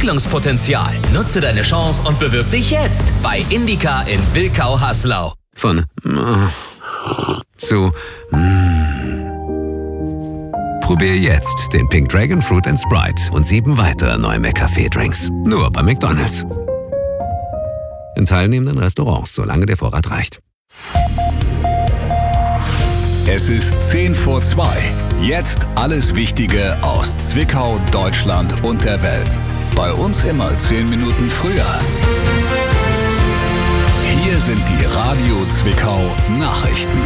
Entwicklungspotenzial. Nutze deine Chance und bewirb dich jetzt bei Indica in Wilkau-Haslau. Von zu Probier jetzt den Pink Dragon Fruit & Sprite und 7 weitere neue McCafé-Drinks. Nur bei McDonald's. In teilnehmenden Restaurants, solange der Vorrat reicht. Es ist 10 vor 2. Jetzt alles Wichtige aus Zwickau, Deutschland und der Welt. Bei uns immer 10 Minuten früher. Hier sind die Radio Zwickau Nachrichten.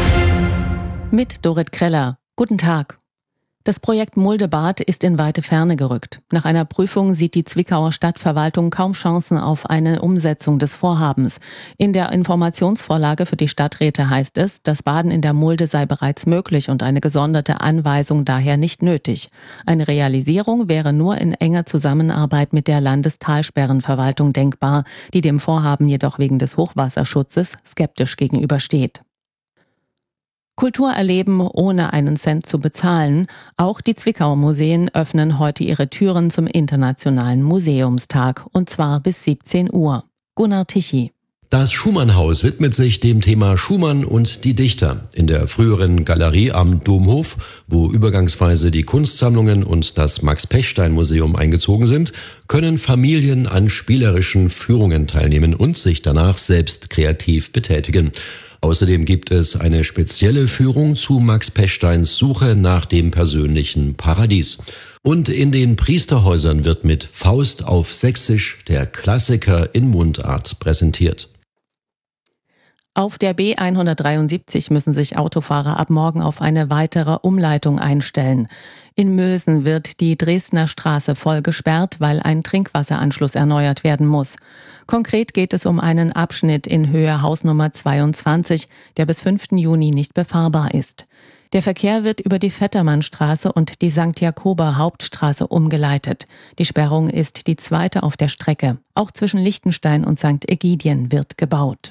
Mit Dorit Kreller. Guten Tag. Das Projekt Muldebad ist in weite Ferne gerückt. Nach einer Prüfung sieht die Zwickauer Stadtverwaltung kaum Chancen auf eine Umsetzung des Vorhabens. In der Informationsvorlage für die Stadträte heißt es, das Baden in der Mulde sei bereits möglich und eine gesonderte Anweisung daher nicht nötig. Eine Realisierung wäre nur in enger Zusammenarbeit mit der Landestalsperrenverwaltung denkbar, die dem Vorhaben jedoch wegen des Hochwasserschutzes skeptisch gegenübersteht. Kultur erleben, ohne einen Cent zu bezahlen. Auch die Zwickauer Museen öffnen heute ihre Türen zum Internationalen Museumstag, und zwar bis 17 Uhr. Gunnar Tichy. Das Schumann-Haus widmet sich dem Thema Schumann und die Dichter. In der früheren Galerie am Domhof, wo übergangsweise die Kunstsammlungen und das Max-Pechstein-Museum eingezogen sind, können Familien an spielerischen Führungen teilnehmen und sich danach selbst kreativ betätigen. Außerdem gibt es eine spezielle Führung zu Max Pechsteins Suche nach dem persönlichen Paradies. Und in den Priesterhäusern wird mit Faust auf Sächsisch der Klassiker in Mundart präsentiert. Auf der B173 müssen sich Autofahrer ab morgen auf eine weitere Umleitung einstellen. In Mösen wird die Dresdner Straße voll gesperrt, weil ein Trinkwasseranschluss erneuert werden muss. Konkret geht es um einen Abschnitt in Höhe Hausnummer 22, der bis 5. Juni nicht befahrbar ist. Der Verkehr wird über die Vettermannstraße und die St. Jakober Hauptstraße umgeleitet. Die Sperrung ist die zweite auf der Strecke. Auch zwischen Liechtenstein und St. Ägidien wird gebaut.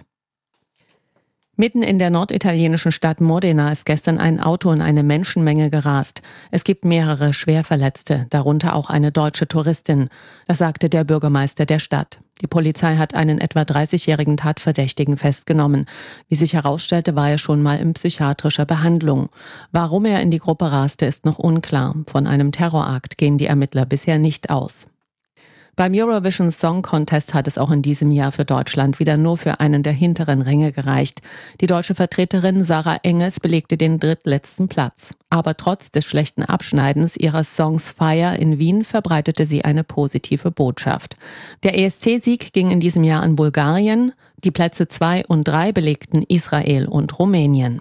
Mitten in der norditalienischen Stadt Modena ist gestern ein Auto in eine Menschenmenge gerast. Es gibt mehrere Schwerverletzte, darunter auch eine deutsche Touristin. Das sagte der Bürgermeister der Stadt. Die Polizei hat einen etwa 30-jährigen Tatverdächtigen festgenommen. Wie sich herausstellte, war er schon mal in psychiatrischer Behandlung. Warum er in die Gruppe raste, ist noch unklar. Von einem Terrorakt gehen die Ermittler bisher nicht aus. Beim Eurovision Song Contest hat es auch in diesem Jahr für Deutschland wieder nur für einen der hinteren Ränge gereicht. Die deutsche Vertreterin Sarah Engels belegte den drittletzten Platz. Aber trotz des schlechten Abschneidens ihres Songs Fire in Wien verbreitete sie eine positive Botschaft. Der ESC-Sieg ging in diesem Jahr an Bulgarien. Die Plätze 2 und 3 belegten Israel und Rumänien.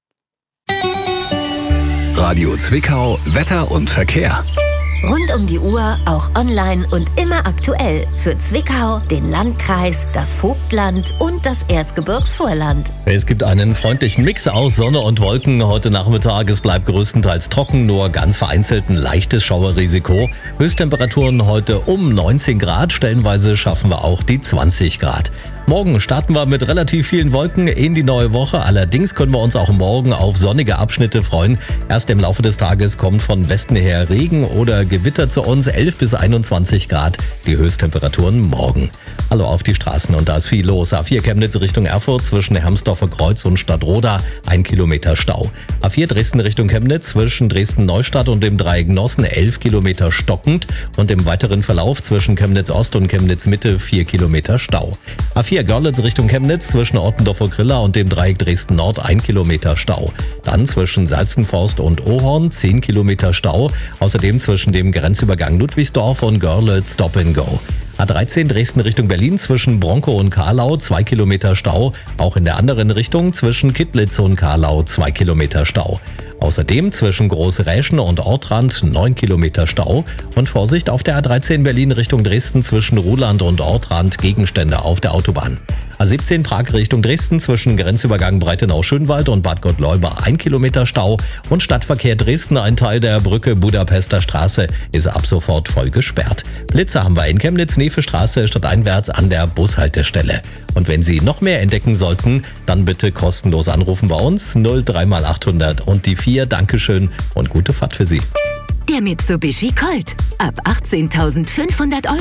Radio Zwickau, Wetter und Verkehr. Rund um die Uhr, auch online und immer aktuell. Für Zwickau, den Landkreis, das Vogtland und das Erzgebirgsvorland. Es gibt einen freundlichen Mix aus Sonne und Wolken heute Nachmittag. Es bleibt größtenteils trocken, nur ganz vereinzelt ein leichtes Schauerrisiko. Höchsttemperaturen heute um 19 Grad, stellenweise schaffen wir auch die 20 Grad. Morgen starten wir mit relativ vielen Wolken in die neue Woche. Allerdings können wir uns auch morgen auf sonnige Abschnitte freuen. Erst im Laufe des Tages kommt von Westen her Regen oder Gewitter zu uns. 11 bis 21 Grad die Höchsttemperaturen morgen. Hallo auf die Straßen und da ist viel los. A4 Chemnitz Richtung Erfurt zwischen Hermsdorfer Kreuz und Stadtroda 1 Kilometer Stau. A4 Dresden Richtung Chemnitz zwischen Dresden-Neustadt und dem Dreieck Nossen 11 Kilometer stockend und im weiteren Verlauf zwischen Chemnitz Ost und Chemnitz Mitte 4 Kilometer Stau. A4 Görlitz Richtung Chemnitz zwischen Ottendorfer Griller und dem Dreieck Dresden Nord 1 Kilometer Stau. Dann zwischen Salzenforst und Ohorn 10 Kilometer Stau. Außerdem zwischen dem Grenzübergang Ludwigsdorf und Görlitz Stop and Go. A13 Dresden Richtung Berlin zwischen Bronkow und Carlau 2 Kilometer Stau. Auch in der anderen Richtung zwischen Kittlitz und Carlau 2 Kilometer Stau. Außerdem zwischen Großräschen und Ortrand 9 Kilometer Stau. Und Vorsicht auf der A13 Berlin Richtung Dresden zwischen Ruhland und Ortrand Gegenstände auf der Autobahn. A17 Prag Richtung Dresden zwischen Grenzübergang Breitenau-Schönwald und Bad Gottleuba 1 Kilometer Stau. Und Stadtverkehr Dresden, ein Teil der Brücke Budapester Straße, ist ab sofort voll gesperrt. Blitze haben wir in Chemnitz, Nevestraße stadteinwärts an der Bushaltestelle. Und wenn Sie noch mehr entdecken sollten, dann bitte kostenlos anrufen bei uns 03x800 und die 4. Dankeschön und gute Fahrt für Sie. Der Mitsubishi Colt. Ab 18.500 €